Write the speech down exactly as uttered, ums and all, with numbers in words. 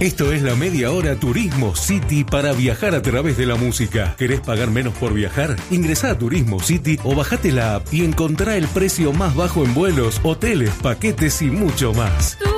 Esto es la Media Hora Turismo City para viajar a través de la música. ¿Querés pagar menos por viajar? Ingresá a Turismo City o bajate la app y encontrá el precio más bajo en vuelos, hoteles, paquetes y mucho más.